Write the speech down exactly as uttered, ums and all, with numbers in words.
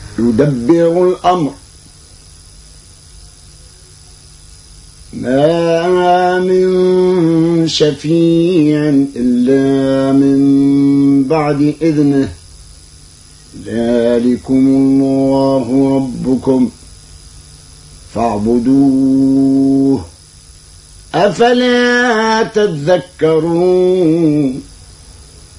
يدبر الأمر ما من شفيع إلا من بعد إذنه ذلكم الله ربكم فاعبدوه أفلا تذكرون